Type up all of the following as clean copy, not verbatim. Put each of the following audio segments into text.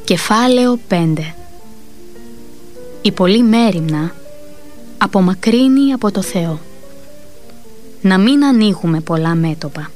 Κεφάλαιο 5. Η πολλή μέριμνα απομακρύνει από το Θεό. Να μην ανοίγουμε πολλά μέτωπα.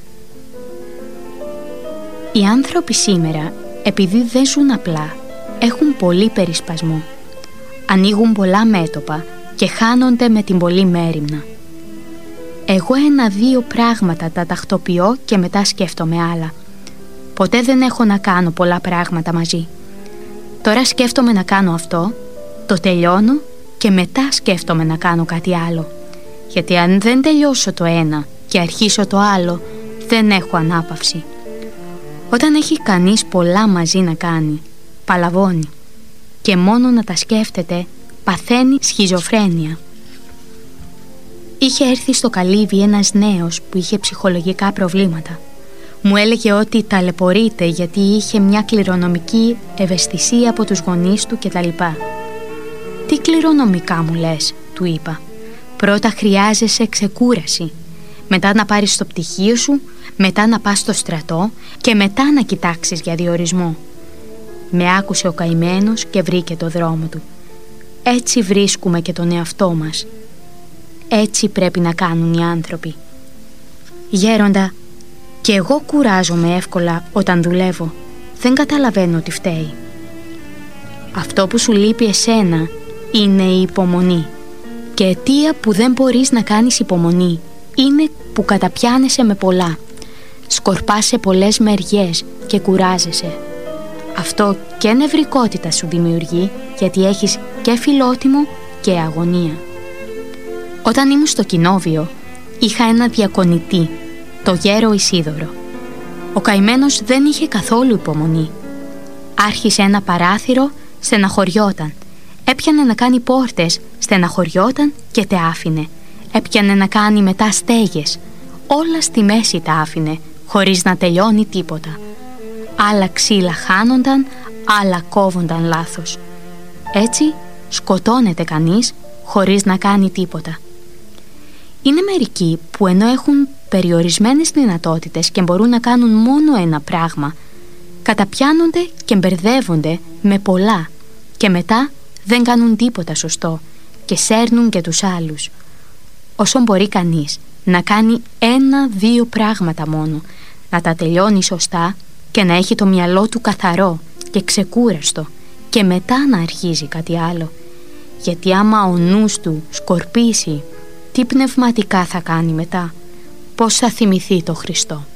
Οι άνθρωποι σήμερα, επειδή δεν ζουν απλά, έχουν πολύ περισπασμό. Ανοίγουν πολλά μέτωπα και χάνονται με την πολλή μέριμνα. Εγώ 1-2 πράγματα τα τακτοποιώ και μετά σκέφτομαι άλλα. Ποτέ δεν έχω να κάνω πολλά πράγματα μαζί. Τώρα σκέφτομαι να κάνω αυτό, το τελειώνω και μετά σκέφτομαι να κάνω κάτι άλλο. Γιατί αν δεν τελειώσω το ένα και αρχίσω το άλλο, δεν έχω ανάπαυση. Όταν έχει κανείς πολλά μαζί να κάνει, παλαβώνει. Και μόνο να τα σκέφτεται, παθαίνει σχιζοφρένεια. Είχε έρθει στο καλύβι ένας νέος που είχε ψυχολογικά προβλήματα. Μου έλεγε ότι ταλαιπωρείται γιατί είχε μια κληρονομική ευαισθησία από τους γονείς του κτλ. «Τι κληρονομικά μου λες?» του είπα. «Πρώτα χρειάζεσαι ξεκούραση, μετά να πάρεις το πτυχίο σου, μετά να πας στο στρατό και μετά να κοιτάξεις για διορισμό». Με άκουσε ο καημένος και βρήκε το δρόμο του. Έτσι βρίσκουμε και τον εαυτό μας. Έτσι πρέπει να κάνουν οι άνθρωποι. Γέροντα, και εγώ κουράζομαι εύκολα όταν δουλεύω. Δεν καταλαβαίνω τι φταίει. Αυτό που σου λείπει εσένα είναι η υπομονή. Και αιτία που δεν μπορείς να κάνεις υπομονή είναι που καταπιάνεσαι με πολλά. Σκορπάς σε πολλές μεριές και κουράζεσαι. Αυτό και νευρικότητα σου δημιουργεί, γιατί έχεις και φιλότιμο και αγωνία. Όταν ήμουν στο κοινόβιο, είχα ένα διακονητή, το γέρο Ισίδωρο. Ο καημένος δεν είχε καθόλου υπομονή. Άρχισε ένα παράθυρο, στεναχωριόταν. Έπιανε να κάνει πόρτες, στεναχωριόταν και τε άφηνε. Έπιανε να κάνει μετά στέγες. Όλα στη μέση τα άφηνε, χωρίς να τελειώνει τίποτα. Άλλα ξύλα χάνονταν, άλλα κόβονταν λάθος. Έτσι σκοτώνεται κανείς χωρίς να κάνει τίποτα. Είναι μερικοί που ενώ έχουν περιορισμένες δυνατότητες και μπορούν να κάνουν μόνο ένα πράγμα, καταπιάνονται και μπερδεύονται με πολλά και μετά δεν κάνουν τίποτα σωστό και σέρνουν και τους άλλους. Όσο μπορεί κανείς να κάνει 1-2 πράγματα μόνο, να τα τελειώνει σωστά και να έχει το μυαλό του καθαρό και ξεκούραστο και μετά να αρχίζει κάτι άλλο. Γιατί άμα ο νους του σκορπίσει, τι πνευματικά θα κάνει μετά, πώς θα θυμηθεί το Χριστό.